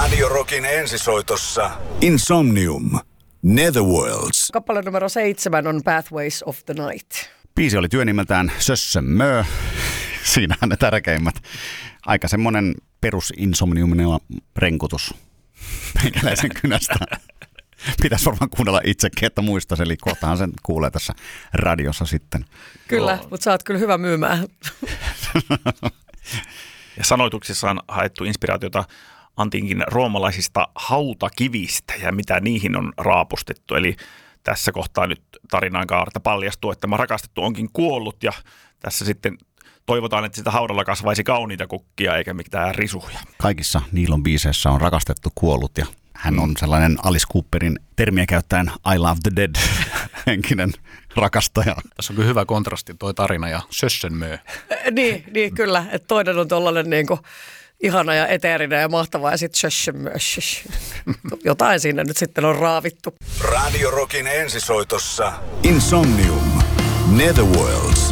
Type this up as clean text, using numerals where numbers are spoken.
Radio Rockin ensisoitossa Insomnium, Netherworlds. Kappale numero 7 on Pathways of the Night. Biisi oli työnimeltään Sössönmö. Siinähän ne tärkeimmät. Aika semmoinen perusinsomniuminen renkutus meikäläisen kynästä. Pitäisi varmaan kuunnella itsekin, että muistaisi, eli kohtahan sen kuulee tässä radiossa sitten. Kyllä, mutta sä oot kyllä hyvä myymään. Ja sanoituksissa on haettu inspiraatiota antiikin roomalaisista hautakivistä ja mitä niihin on raapustettu. Eli tässä kohtaa nyt tarinaan kaarta paljastuu, että rakastettu onkin kuollut ja tässä sitten toivotaan, että sitä haudalla kasvaisi kauniita kukkia eikä mitään risuja. Kaikissa Neilon biiseissä on rakastettu kuollut ja hän on sellainen Alice Cooperin termiä käyttäen I love the dead henkinen rakastaja. Tässä on kyllä hyvä kontrasti toi tarina ja Sössönmö. niin kyllä, että toinen on tollainen niinku ihana ja eteerinen ja mahtava ja sitten jotain siinä nyt sitten on raavittu. Radio Rockin ensisoitossa Insomnium, Netherworlds.